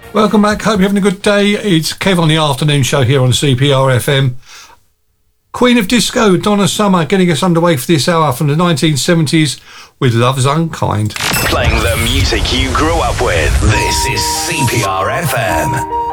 Welcome back. Hope you're having a good day. It's Kev on the afternoon show here on CPR FM. Queen of Disco, Donna Summer, getting us underway for this hour from the 1970s with Love's Unkind. Playing the music you grew up with. This is CPR FM.